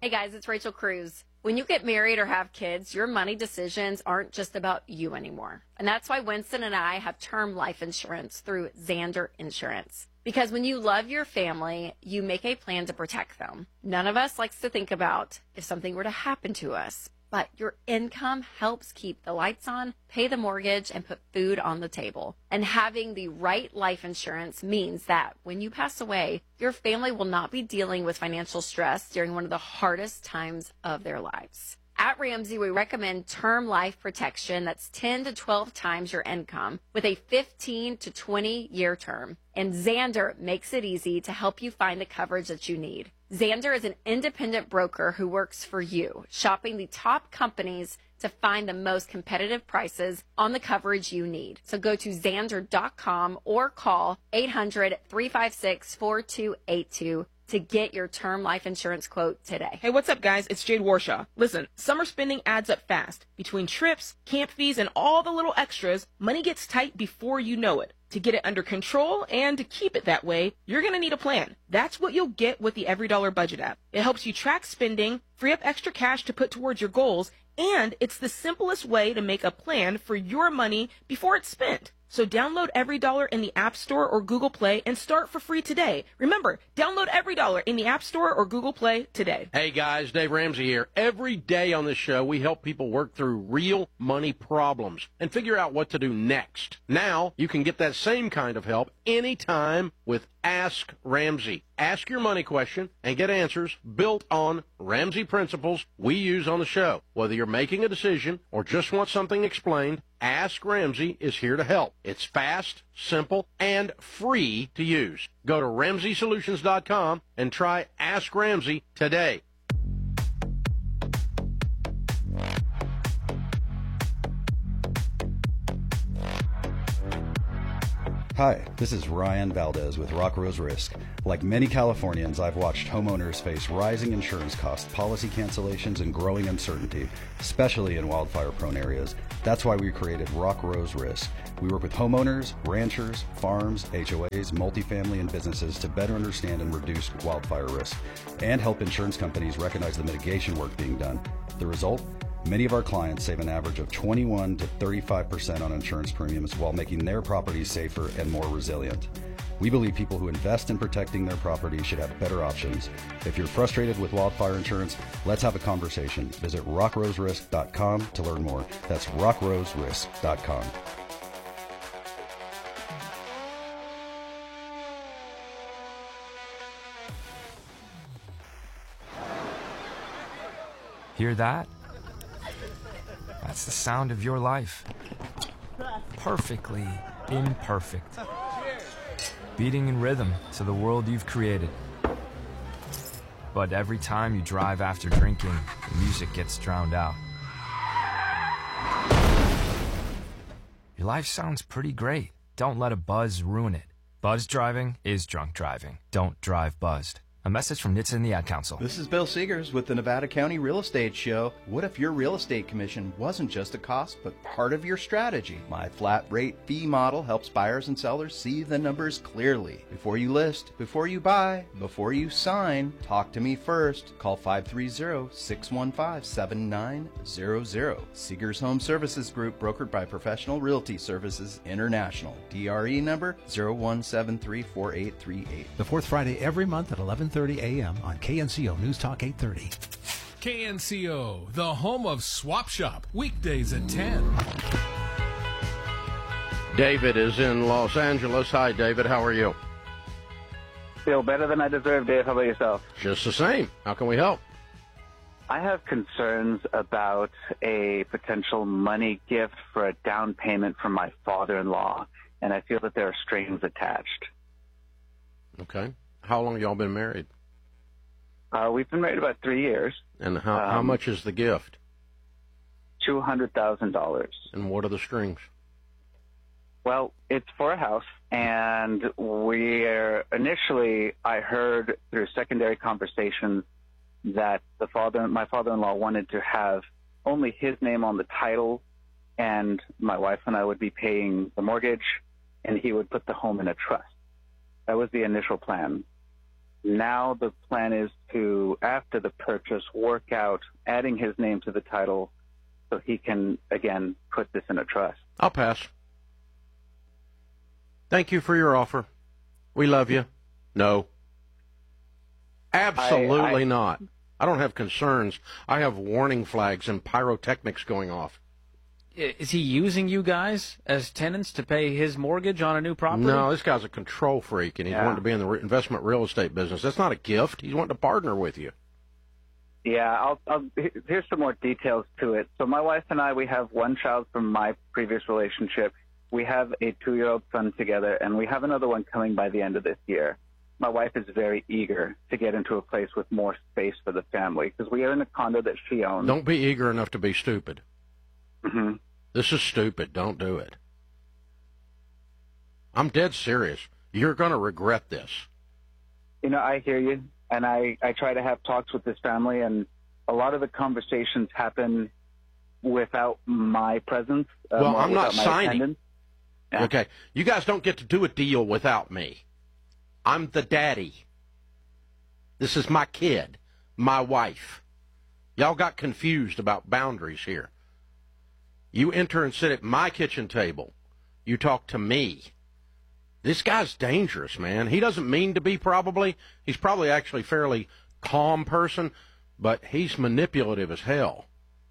Hey guys, it's Rachel Cruz. When you get married or have kids, your money decisions aren't just about you anymore. And that's why Winston and I have term life insurance through Zander Insurance. Because when you love your family, you make a plan to protect them. None of us likes to think about if something were to happen to us. But your income helps keep the lights on, pay the mortgage, and put food on the table. And having the right life insurance means that when you pass away, your family will not be dealing with financial stress during one of the hardest times of their lives. At Ramsey, we recommend term life protection that's 10 to 12 times your income with a 15 to 20-year term. And Zander makes it easy to help you find the coverage that you need. Zander is an independent broker who works for you, shopping the top companies to find the most competitive prices on the coverage you need. So go to Zander.com or call 800-356-4282 to get your term life insurance quote today. Hey, what's up, guys? It's Jade Warshaw. Listen, summer spending adds up fast. Between trips, camp fees, and all the little extras, money gets tight before you know it. To get it under control and to keep it that way, you're going to need a plan. That's what you'll get with the EveryDollar Budget app. It helps you track spending, free up extra cash to put towards your goals, and it's the simplest way to make a plan for your money before it's spent. So download EveryDollar in the App Store or Google Play and start for free today. Remember, download EveryDollar in the App Store or Google Play today. Hey guys, Dave Ramsey here. Every day on this show, we help people work through real money problems and figure out what to do next. Now, you can get that same kind of help anytime with Ask Ramsey. Ask your money question and get answers built on Ramsey principles we use on the show. Whether you're making a decision or just want something explained, Ask Ramsey is here to help. It's fast, simple, and free to use. Go to RamseySolutions.com and try Ask Ramsey today. Hi, this is Ryan Valdez with Rock Rose Risk. Like many Californians, I've watched homeowners face rising insurance costs, policy cancellations, and growing uncertainty, especially in wildfire-prone areas. That's why we created Rock Rose Risk. We work with homeowners, ranchers, farms, HOAs, multifamily, and businesses to better understand and reduce wildfire risk, and help insurance companies recognize the mitigation work being done. The result? Many of our clients save an average of 21 to 35% on insurance premiums while making their properties safer and more resilient. We believe people who invest in protecting their property should have better options. If you're frustrated with wildfire insurance, let's have a conversation. Visit rockroserisk.com to learn more. That's rockroserisk.com. Hear that? That's the sound of your life. Perfectly imperfect. Beating in rhythm to the world you've created. But every time you drive after drinking, the music gets drowned out. Your life sounds pretty great. Don't let a buzz ruin it. Buzz driving is drunk driving. Don't drive buzzed. A message from NHTSA and the Ad Council. This is Bill Seegers with the Nevada County Real Estate Show. What if your real estate commission wasn't just a cost, but part of your strategy? My flat rate fee model helps buyers and sellers see the numbers clearly. Before you list, before you buy, before you sign, talk to me first. Call 530-615-7900. Seegers Home Services Group, brokered by Professional Realty Services International. DRE number 01734838. The fourth Friday every month at 11:30 a.m. on KNCO News Talk 830. KNCO, the home of Swap Shop, weekdays at 10. David is in Los Angeles. Hi, David. How are you? Feel better than I deserve, Dave. How about yourself? Just the same. How can we help? I have concerns about a potential money gift for a down payment from my father-in-law, and I feel that there are strings attached. Okay. How long y'all been married? We've been married about 3 years. And how much is the gift? $200,000. And what are the strings? Well, it's for a house, and I heard through secondary conversations that my father-in-law wanted to have only his name on the title, and my wife and I would be paying the mortgage, and he would put the home in a trust. That was the initial plan. now the plan is to, after the purchase, work out adding his name to the title so he can, again, put this in a trust. I'll pass. Thank you for your offer. We love you. No. Absolutely not. I don't have concerns. I have warning flags and pyrotechnics going off. Is he using you guys as tenants to pay his mortgage on a new property? No, this guy's a control freak, and he's wanting to be in the investment real estate business. That's not a gift. He's wanting to partner with you. Yeah, here's some more details to it. So my wife and I, we have one child from my previous relationship. We have a 2-year-old son together, and we have another one coming by the end of this year. My wife is very eager to get into a place with more space for the family because we are in a condo that she owns. Don't be eager enough to be stupid. Mm-hmm. This is stupid. Don't do it. I'm dead serious. You're going to regret this. You know, I hear you, and I try to have talks with this family, and a lot of the conversations happen without my presence. Well, I'm not signing. Attendance. Yeah. Okay. You guys don't get to do a deal without me. I'm the daddy. This is my kid, my wife. Y'all got confused about boundaries here. You enter and sit at my kitchen table. You talk to me. This guy's dangerous, man. He doesn't mean to be, probably. He's probably actually a fairly calm person, but he's manipulative as hell.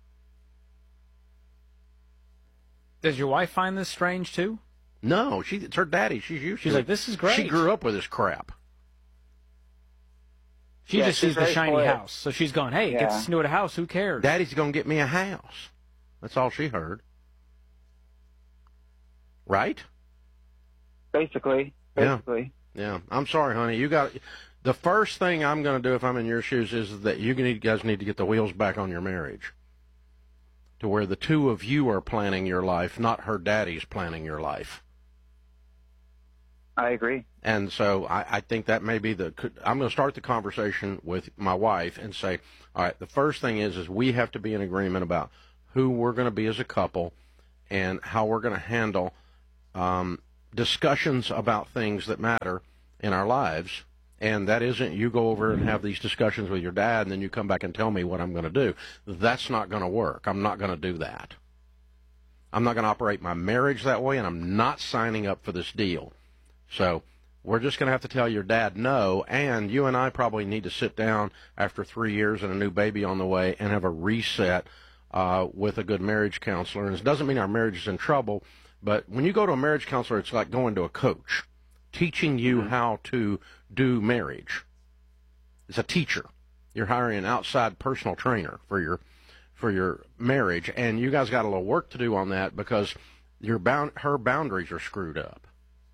Does your wife find this strange, too? No, it's her daddy. She's used to it. She's like, this is great. She grew up with this crap. She just sees the shiny house. So she's going, hey, it gets us into a house. Who cares? Daddy's going to get me a house. That's all she heard. Right? Basically. Yeah. I'm sorry, honey. The first thing I'm going to do if I'm in your shoes is that you guys need to get the wheels back on your marriage to where the two of you are planning your life, not her daddy's planning your life. I agree. And so I think that may be I'm going to start the conversation with my wife and say, all right, the first thing is we have to be in agreement about who we're going to be as a couple and how we're going to handle discussions about things that matter in our lives. And that isn't you go over and have these discussions with your dad and then you come back and tell me what I'm going to do. That's not going to work. I'm not going to do that. I'm not going to operate my marriage that way, and I'm not signing up for this deal. So we're just going to have to tell your dad no, and you and I probably need to sit down after 3 years and a new baby on the way and have a reset with a good marriage counselor. And it doesn't mean our marriage is in trouble, but when you go to a marriage counselor, it's like going to a coach, teaching you how to do marriage. It's a teacher. You're hiring an outside personal trainer for your marriage, and you guys got a little work to do on that because her boundaries are screwed up.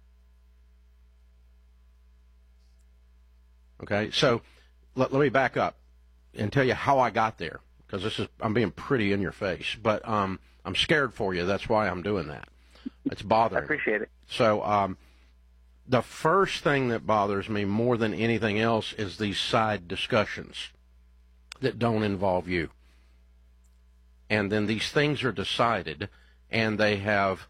Okay, so let me back up and tell you how I got there, because I'm being pretty in your face, but I'm scared for you. That's why I'm doing that. It's bothering. I appreciate it. So the first thing that bothers me more than anything else is these side discussions that don't involve you. And then these things are decided, and they have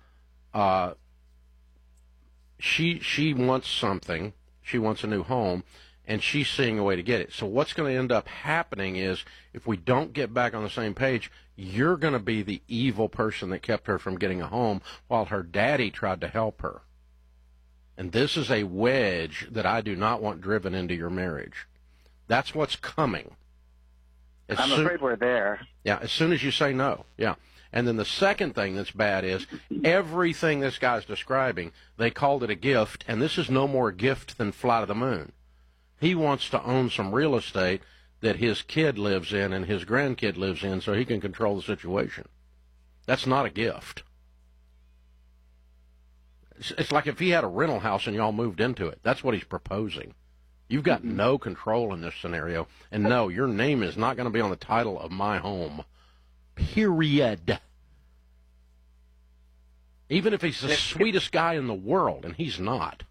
she wants something. She wants a new home. And she's seeing a way to get it. So what's going to end up happening is if we don't get back on the same page, you're going to be the evil person that kept her from getting a home while her daddy tried to help her. And this is a wedge that I do not want driven into your marriage. That's what's coming. I'm afraid we're there. Yeah, as soon as you say no. Yeah. And then the second thing that's bad is everything this guy's describing, they called it a gift, and this is no more a gift than Flight of the Moon. He wants to own some real estate that his kid lives in and his grandkid lives in so he can control the situation. That's not a gift. It's like if he had a rental house and y'all moved into it. That's what he's proposing. You've got no control in this scenario. And no, your name is not going to be on the title of my home. Period. Even if he's the sweetest guy in the world, and he's not.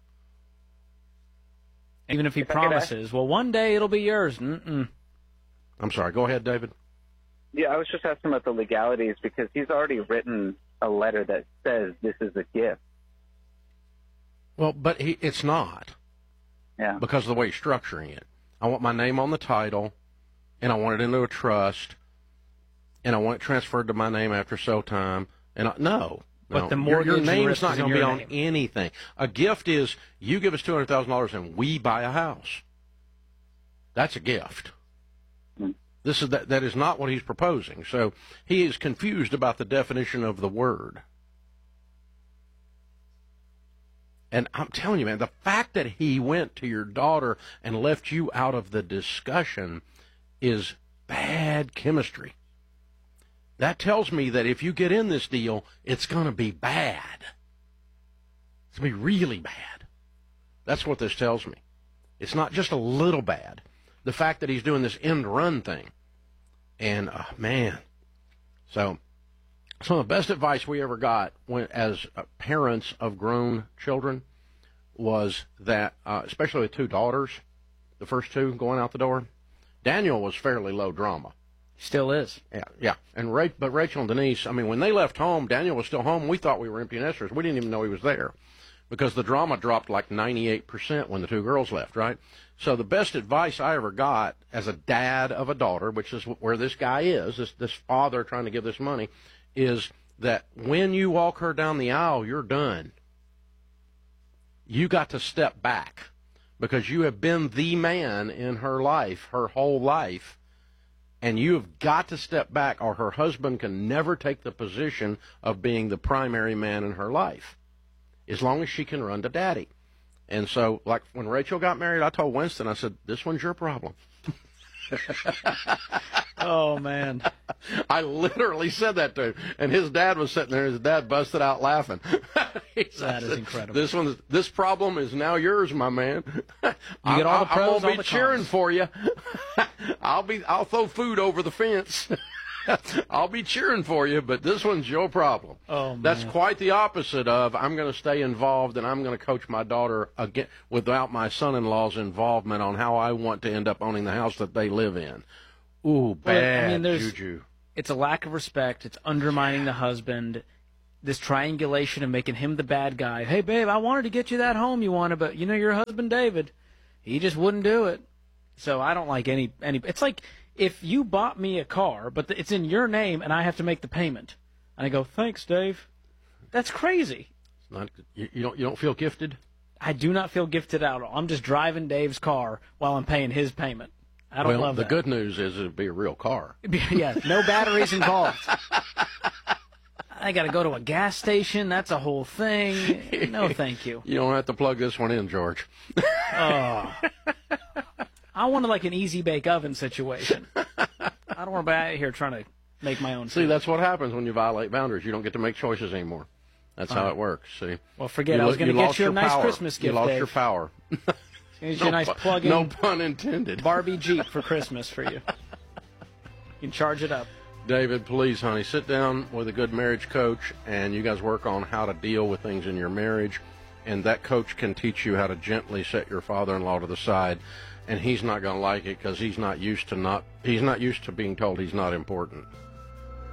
Even if he promises, well, one day it'll be yours. Mm-mm. I'm sorry. Go ahead, David. Yeah, I was just asking about the legalities because he's already written a letter that says this is a gift. Well, but it's not. Yeah. Because of the way he's structuring it. I want my name on the title, and I want it into a trust, and I want it transferred to my name after so time. And no. But the your mortgage name's risk not is going to in be your on name. anything. A gift is you give us $200,000 and we buy a house. That's a gift. That is not what he's proposing. So he is confused about the definition of the word. And I'm telling you, man, the fact that he went to your daughter and left you out of the discussion is bad chemistry. That tells me that if you get in this deal, it's going to be bad. It's going to be really bad. That's what this tells me. It's not just a little bad. The fact that he's doing this end run thing. And, man. So, some of the best advice we ever got as parents of grown children was that, especially with two daughters, the first two going out the door, Daniel was fairly low drama. Still is. Yeah. And but Rachel and Denise, I mean, when they left home, Daniel was still home. We thought we were empty nesters. We didn't even know he was there because the drama dropped like 98% when the two girls left, right? So the best advice I ever got as a dad of a daughter, which is where this guy is, this father trying to give this money, is that when you walk her down the aisle, you're done. You got to step back because you have been the man in her life, her whole life. And you have got to step back or her husband can never take the position of being the primary man in her life as long as she can run to daddy. And so, like, when Rachel got married, I told Winston, I said, this one's your problem. Oh, man. I literally said that to him. And his dad was sitting there, and his dad busted out laughing. That is incredible. This problem is now yours, my man. You get all the pros, I'm all gonna be the cheering cons. for you. I'll throw food over the fence. I'll be cheering for you, but this one's your problem. Oh, man. That's quite the opposite of I'm going to stay involved and I'm going to coach my daughter again without my son-in-law's involvement on how I want to end up owning the house that they live in. Ooh, bad juju. It's a lack of respect. It's undermining the husband. This triangulation of making him the bad guy. Hey, babe, I wanted to get you that home you wanted, but, your husband, David, he just wouldn't do it. So I don't like any. It's like if you bought me a car, but it's in your name and I have to make the payment. And I go, thanks, Dave. That's crazy. It's not, you don't feel gifted? I do not feel gifted at all. I'm just driving Dave's car while I'm paying his payment. I don't love that. The good news is it'll be a real car. Yeah, no batteries involved. I got to go to a gas station. That's a whole thing. No, thank you. You don't have to plug this one in, George. Oh. I wanted like an easy bake oven situation. I don't want to be out here trying to make my own food. See, that's what happens when you violate boundaries. You don't get to make choices anymore. That's how it works. See. Well, forget it. I was going to get you a nice Christmas gift, You lost Dave. your power. Get you a nice plug-in. No pun intended. Barbie Jeep for Christmas for you. You can charge it up. David, please, honey, sit down with a good marriage coach, and you guys work on how to deal with things in your marriage. And that coach can teach you how to gently set your father-in-law to the side. And he's not going to like it because he's not used to being told he's not important.